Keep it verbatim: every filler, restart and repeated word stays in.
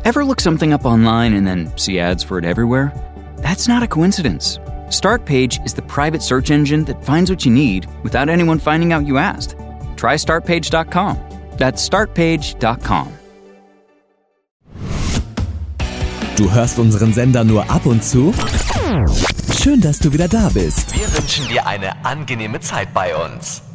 Ever look something up online and then see ads for it everywhere? That's not a coincidence. Startpage is the private search engine that finds what you need without anyone finding out you asked. Try startpage dot com. That's startpage dot com. Du hörst unseren Sender nur ab und zu? Schön, dass du wieder da bist. Wir wünschen dir eine angenehme Zeit bei uns.